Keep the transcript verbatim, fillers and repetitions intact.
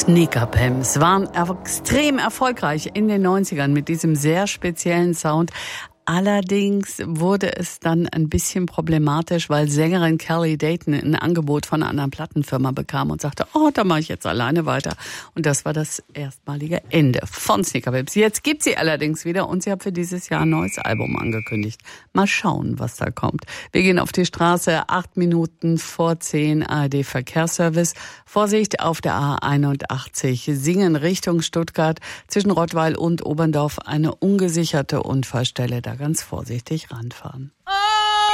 Sneakerpimps waren extrem erfolgreich in den neunzigern mit diesem sehr speziellen Sound. Allerdings wurde es dann ein bisschen problematisch, weil Sängerin Kelly Dayton ein Angebot von einer anderen Plattenfirma bekam und sagte, oh, da mache ich jetzt alleine weiter. Und das war das erstmalige Ende von Sneakerpimps. Jetzt gibt sie allerdings wieder und sie hat für dieses Jahr ein neues Album angekündigt. Mal schauen, was da kommt. Wir gehen auf die Straße, acht Minuten vor zehn, A R D Verkehrsservice. Vorsicht auf der A einundachtzig, Singen Richtung Stuttgart, zwischen Rottweil und Oberndorf eine ungesicherte Unfallstelle. Da ganz vorsichtig ranfahren.